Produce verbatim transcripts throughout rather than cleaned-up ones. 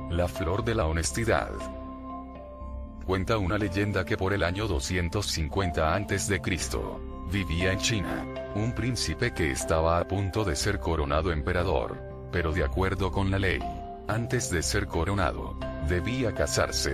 La flor de la honestidad. Cuenta una leyenda que por el año doscientos cincuenta antes de Cristo, vivía en China un príncipe que estaba a punto de ser coronado emperador, pero de acuerdo con la ley, antes de ser coronado, debía casarse.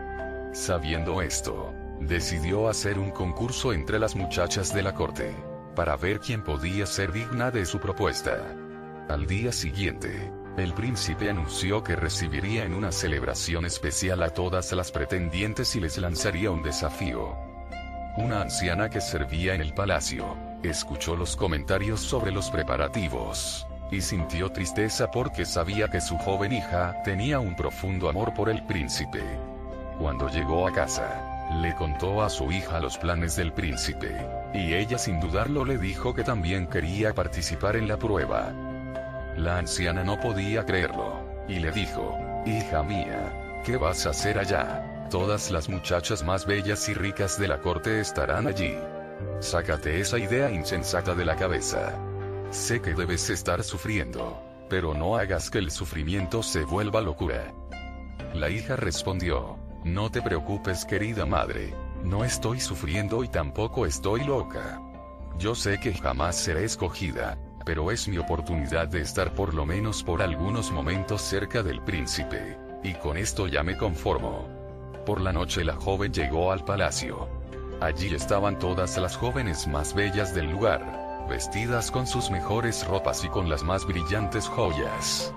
Sabiendo esto, decidió hacer un concurso entre las muchachas de la corte, para ver quién podía ser digna de su propuesta. Al día siguiente, el príncipe anunció que recibiría en una celebración especial a todas las pretendientes y les lanzaría un desafío. Una anciana que servía en el palacio, escuchó los comentarios sobre los preparativos, y sintió tristeza porque sabía que su joven hija tenía un profundo amor por el príncipe. Cuando llegó a casa, le contó a su hija los planes del príncipe, y ella sin dudarlo le dijo que también quería participar en la prueba. La anciana no podía creerlo, y le dijo: «Hija mía, ¿qué vas a hacer allá? Todas las muchachas más bellas y ricas de la corte estarán allí. Sácate esa idea insensata de la cabeza. Sé que debes estar sufriendo, pero no hagas que el sufrimiento se vuelva locura». La hija respondió: «No te preocupes, querida madre, no estoy sufriendo y tampoco estoy loca. Yo sé que jamás seré escogida, pero es mi oportunidad de estar por lo menos por algunos momentos cerca del príncipe, y con esto ya me conformo». Por la noche la joven llegó al palacio. Allí estaban todas las jóvenes más bellas del lugar, vestidas con sus mejores ropas y con las más brillantes joyas.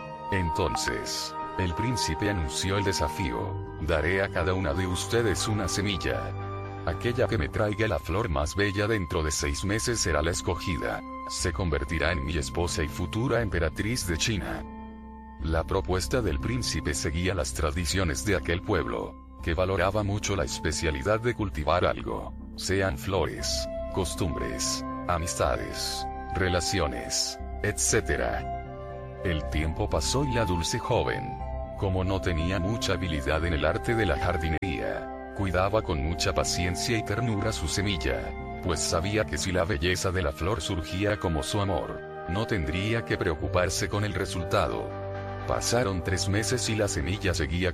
Entonces, el príncipe anunció el desafío: «Daré a cada una de ustedes una semilla. Aquella que me traiga la flor más bella dentro de seis meses será la escogida. Se convertirá en mi esposa y futura emperatriz de China». La propuesta del príncipe seguía las tradiciones de aquel pueblo, que valoraba mucho la especialidad de cultivar algo, sean flores, costumbres, amistades, relaciones, etcétera. El tiempo pasó y la dulce joven, como no tenía mucha habilidad en el arte de la jardinería, cuidaba con mucha paciencia y ternura su semilla, pues sabía que si la belleza de la flor surgía como su amor, no tendría que preocuparse con el resultado. Pasaron tres meses y la semilla seguía